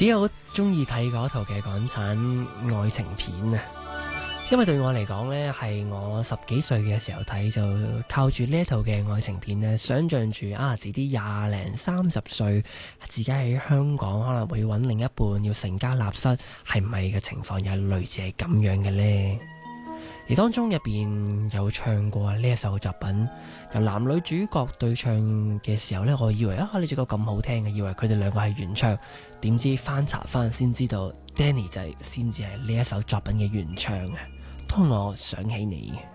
自己好中意睇嗰套嘅港產愛情片啊，因為對我嚟講呢，係我10幾歲嘅時候睇，就靠住呢一套嘅愛情片呢，想像住遲啲20零30歲，自己喺香港可能會揾另一半，要成家立室，係唔係嘅情況又係類似係咁樣嘅呢？而當中入邊有唱過呢一首作品，由男女主角對唱嘅時候呢，我以為呢隻歌咁好聽嘅，以為佢哋兩個係原唱，點知翻查翻先知道 Danny 仔先至係呢一首作品嘅原唱啊！當我想起你。